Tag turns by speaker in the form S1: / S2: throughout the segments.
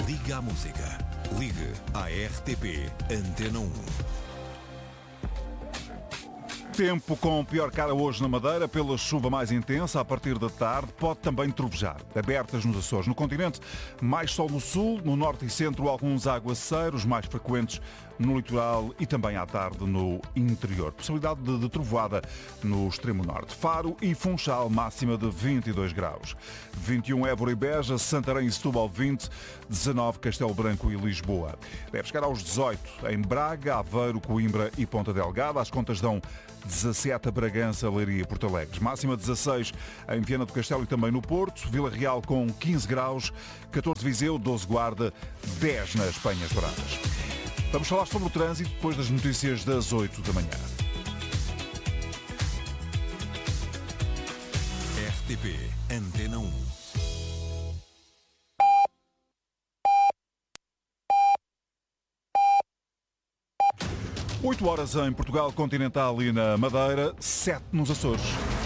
S1: Liga à música. Ligue à RTP Antena 1.
S2: Tempo com pior cara hoje na Madeira, pela chuva mais intensa a partir da tarde, pode também trovejar. Abertas nos Açores. No continente, mais sol no sul, no norte e centro, alguns aguaceiros mais frequentes no litoral e também à tarde no interior. Possibilidade de trovoada no extremo norte. Faro e Funchal, máxima de 22 graus. 21 Évora e Beja, Santarém e Setúbal 20, 19 Castelo Branco e Lisboa. Deve chegar aos 18 em Braga, Aveiro, Coimbra e Ponta Delgada. As contas dão 17 a Bragança, Leiria e Porto Alegre. Máxima 16 em Viana do Castelo e também no Porto. Vila Real com 15 graus, 14 Viseu, 12 Guarda, 10 nas Penhas Douradas. Vamos falar sobre o trânsito depois das notícias das 8 da manhã.
S1: RTP Antena 1.
S2: Oito horas em Portugal continental e na Madeira, 7 nos Açores.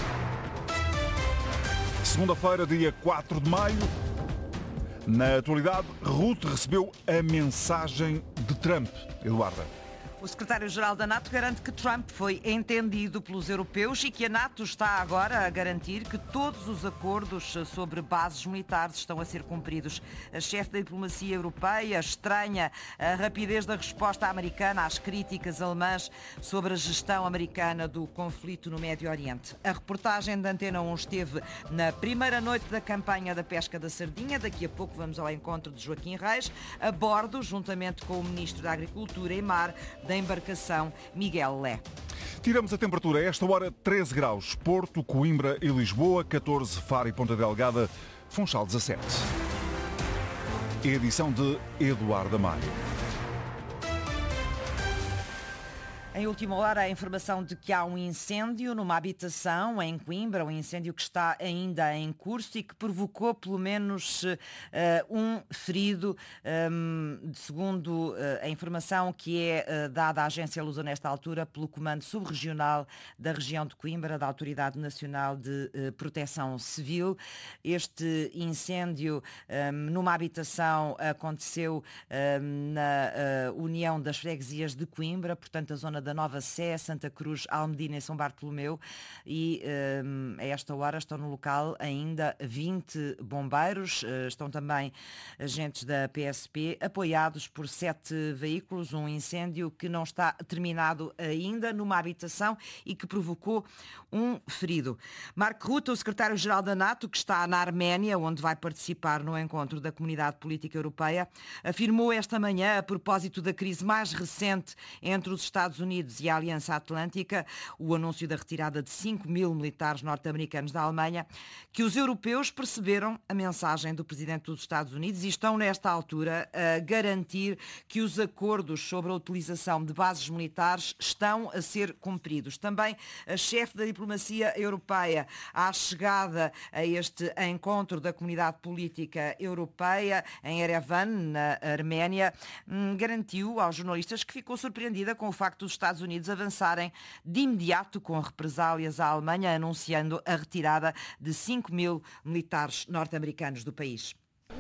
S2: Segunda-feira, dia 4 de maio. Na atualidade, Rutte recebeu a mensagem de Trump. Eduarda.
S3: O secretário-geral da NATO garante que Trump foi entendido pelos europeus e que a NATO está agora a garantir que todos os acordos sobre bases militares estão a ser cumpridos. A chefe da diplomacia europeia estranha a rapidez da resposta americana às críticas alemãs sobre a gestão americana do conflito no Médio Oriente. A reportagem da Antena 1 esteve na primeira noite da campanha da pesca da sardinha. Daqui a pouco vamos ao encontro de Joaquim Reis, a bordo, juntamente com o Ministro da Agricultura e Mar, da embarcação Miguel Lé.
S2: Tiramos a temperatura a esta hora, 13 graus. Porto, Coimbra e Lisboa, 14 Faro e Ponta Delgada, Funchal 17. Edição de Eduardo Amaro.
S3: Em última hora, a informação de que há um incêndio numa habitação em Coimbra, um incêndio que está ainda em curso e que provocou pelo menos um ferido, segundo a informação que é dada à Agência Lusa nesta altura pelo Comando Subregional da região de Coimbra, da Autoridade Nacional de Proteção Civil. Este incêndio numa habitação aconteceu na União das Freguesias de Coimbra, portanto a zona da Nova Sé, Santa Cruz, Almedina e São Bartolomeu, e a esta hora estão no local ainda 20 bombeiros, estão também agentes da PSP, apoiados por 7 veículos, um incêndio que não está terminado ainda numa habitação e que provocou um ferido. Mark Rutte, o secretário-geral da NATO, que está na Arménia, onde vai participar no encontro da Comunidade Política Europeia, afirmou esta manhã, a propósito da crise mais recente entre os Estados Unidos e a Aliança Atlântica, o anúncio da retirada de 5.000 militares norte-americanos da Alemanha, que os europeus perceberam a mensagem do presidente dos Estados Unidos e estão nesta altura a garantir que os acordos sobre a utilização de bases militares estão a ser cumpridos. Também a chefe da diplomacia europeia, à chegada a este encontro da Comunidade Política Europeia em Erevan, na Arménia, garantiu aos jornalistas que ficou surpreendida com o facto dos Estados Unidos avançarem de imediato com represálias à Alemanha, anunciando a retirada de 5.000 militares norte-americanos do país.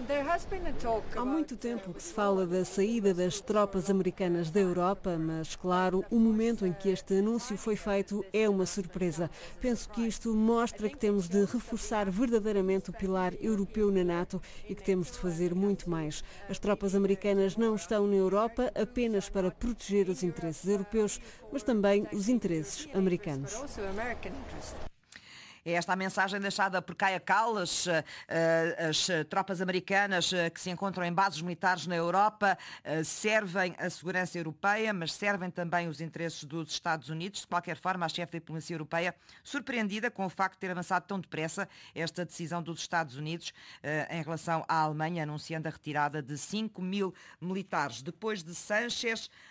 S4: Há muito tempo que se fala da saída das tropas americanas da Europa, mas, claro, o momento em que este anúncio foi feito é uma surpresa. Penso que isto mostra que temos de reforçar verdadeiramente o pilar europeu na NATO e que temos de fazer muito mais. As tropas americanas não estão na Europa apenas para proteger os interesses europeus, mas também os interesses americanos.
S3: É esta a mensagem deixada por Kaja Kallas. As tropas americanas que se encontram em bases militares na Europa servem a segurança europeia, mas servem também os interesses dos Estados Unidos. De qualquer forma, a chefe da diplomacia europeia, surpreendida com o facto de ter avançado tão depressa esta decisão dos Estados Unidos em relação à Alemanha, anunciando a retirada de 5.000 militares. Depois de Sánchez,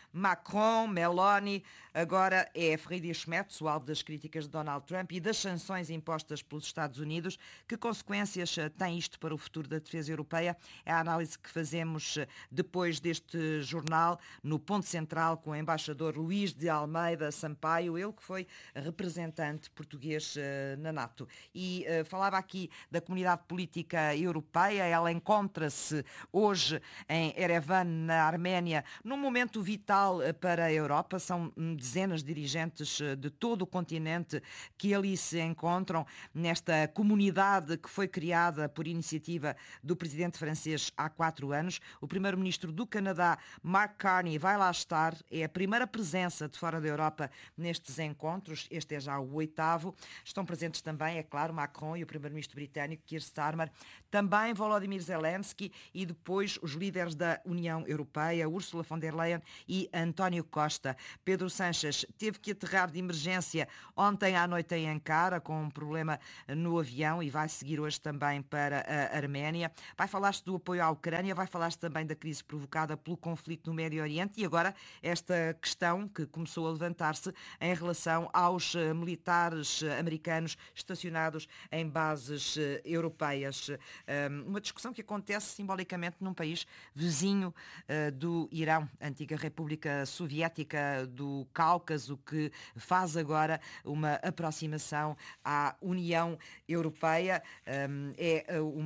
S3: Macron, Meloni, agora é Friedrich Schmerz, o alvo das críticas de Donald Trump e das sanções impostas pelos Estados Unidos. Que consequências tem isto para o futuro da defesa europeia? É a análise que fazemos depois deste jornal, no Ponto Central, com o embaixador Luís de Almeida Sampaio, ele que foi representante português na NATO. E falava aqui da comunidade política europeia, ela encontra-se hoje em Erevan, na Arménia, num momento vital para a Europa. São dezenas de dirigentes de todo o continente que ali se encontram nesta comunidade que foi criada por iniciativa do presidente francês há 4 anos. O primeiro-ministro do Canadá, Mark Carney, vai lá estar. É a primeira presença de fora da Europa nestes encontros. Este é já o 8º. Estão presentes também, é claro, Macron e o primeiro-ministro britânico, Keir Starmer, também Volodymyr Zelensky e depois os líderes da União Europeia, Ursula von der Leyen e António Costa. Pedro Sánchez teve que aterrar de emergência ontem à noite em Ankara com um problema no avião e vai seguir hoje também para a Arménia. Vai falar-se do apoio à Ucrânia, vai falar-se também da crise provocada pelo conflito no Médio Oriente e agora esta questão que começou a levantar-se em relação aos militares americanos estacionados em bases europeias. Uma discussão que acontece simbolicamente num país vizinho do Irão, antiga República Soviética do Cáucaso, que faz agora uma aproximação à União Europeia. É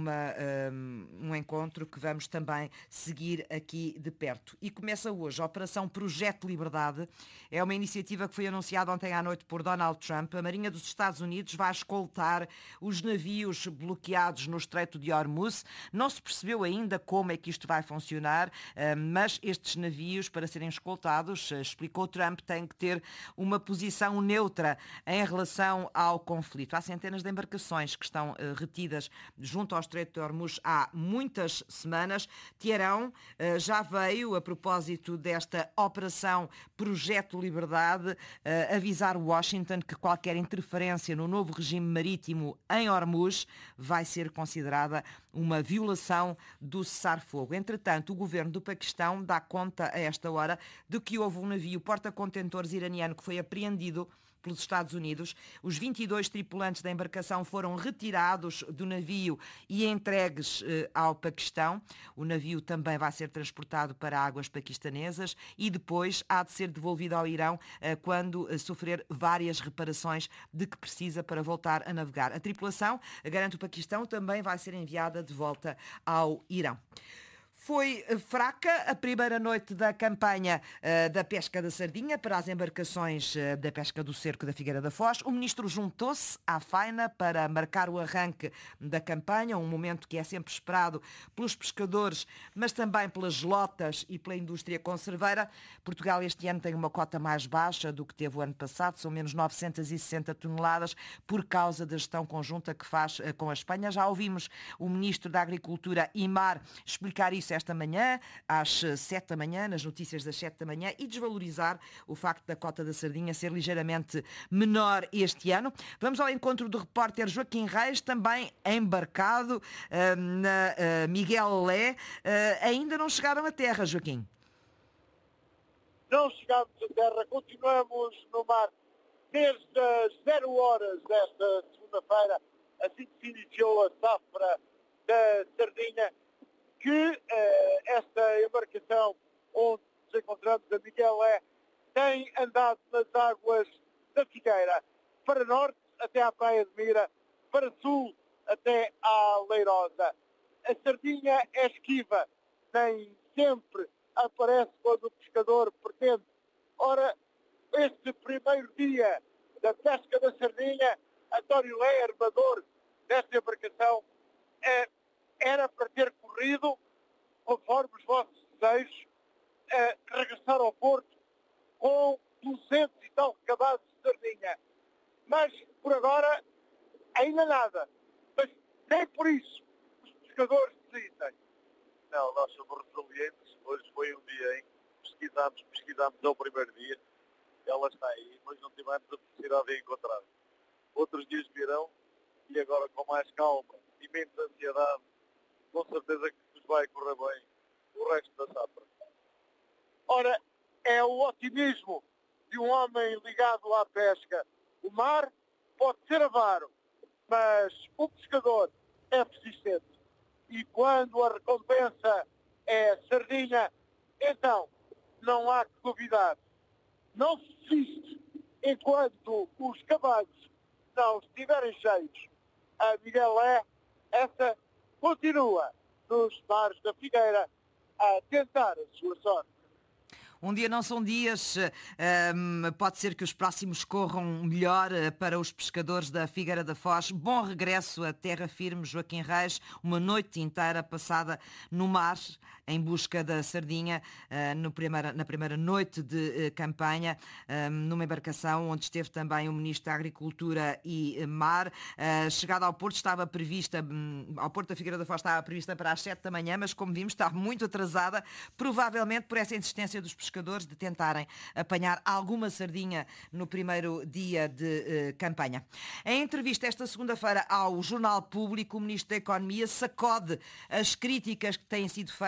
S3: um encontro que vamos também seguir aqui de perto. E começa hoje a Operação Projeto Liberdade. É uma iniciativa que foi anunciada ontem à noite por Donald Trump. A Marinha dos Estados Unidos vai escoltar os navios bloqueados no Estreito de Hormuz. Não se percebeu ainda como é que isto vai funcionar, mas estes navios, para serem escoltados, explicou Trump, têm que ter uma posição neutra em relação ao conflito. Há centenas de embarcações que estão retidas junto ao Estreito de Hormuz há muitas semanas. Teherão já veio, a propósito desta Operação Projeto Liberdade, avisar Washington que qualquer interferência no novo regime marítimo em Hormuz vai ser considerada uma violação do cessar-fogo. Entretanto, o governo do Paquistão dá conta a esta hora de que houve um navio porta-contentores iraniano que foi apreendido pelos Estados Unidos. Os 22 tripulantes da embarcação foram retirados do navio e entregues ao Paquistão. O navio também vai ser transportado para águas paquistanesas e depois há de ser devolvido ao Irão quando sofrer várias reparações de que precisa para voltar a navegar. A tripulação, garante o Paquistão, também vai ser enviada de volta ao Irão. Foi fraca a primeira noite da campanha da pesca da sardinha para as embarcações da pesca do cerco da Figueira da Foz. O ministro juntou-se à faina para marcar o arranque da campanha, um momento que é sempre esperado pelos pescadores, mas também pelas lotas e pela indústria conserveira. Portugal este ano tem uma cota mais baixa do que teve o ano passado, são menos 960 toneladas, por causa da gestão conjunta que faz com a Espanha. Já ouvimos o ministro da Agricultura e Mar explicar isso esta manhã, às 7 da manhã, nas notícias das 7 da manhã, e desvalorizar o facto da cota da sardinha ser ligeiramente menor este ano. Vamos ao encontro do repórter Joaquim Reis, também embarcado na Miguel Lé. Ainda não chegaram à terra, Joaquim?
S5: Não chegamos à terra, continuamos no mar desde as 0 horas desta segunda-feira, assim que se iniciou a safra da sardinha, que esta embarcação onde nos encontramos, a Miguel Lé, tem andado nas águas da Figueira, para norte até à Praia de Mira, para sul até à Leirosa. A sardinha é esquiva, nem sempre aparece quando o pescador pretende. Ora, este primeiro dia da pesca da sardinha, António Lé, armador desta embarcação, era para ter corrido, conforme os vossos desejos, regressar ao Porto com 200 e tal cabazes de sardinha. Mas, por agora, ainda nada. Mas nem por isso os pescadores desistem.
S6: Não, nós somos resilientes. Hoje foi um dia em que pesquisámos ao primeiro dia. Ela está aí, mas não tivemos a felicidade de encontrar. Outros dias virão e agora com mais calma e menos ansiedade, com certeza que nos vai correr bem o resto da safra.
S5: Ora, é é o otimismo de um homem ligado à pesca. O mar pode ser avaro, mas o pescador é persistente. E quando a recompensa é sardinha, então não há que duvidar. Não se desiste enquanto os cavalos não estiverem cheios. A Miguelé, essa continua nos mares da Figueira a tentar a sua sorte.
S3: Um dia não são dias, pode ser que os próximos corram melhor para os pescadores da Figueira da Foz. Bom regresso à terra firme, Joaquim Reis, uma noite inteira passada no mar em busca da sardinha, na primeira noite de campanha, numa embarcação onde esteve também o Ministro da Agricultura e Mar. Chegada ao Porto estava prevista, ao Porto da Figueira da Foz estava prevista para as 7 da manhã, mas como vimos está muito atrasada, provavelmente por essa insistência dos pescadores de tentarem apanhar alguma sardinha no primeiro dia de campanha. Em entrevista esta segunda-feira ao Jornal Público, o Ministro da Economia sacode as críticas que têm sido feitas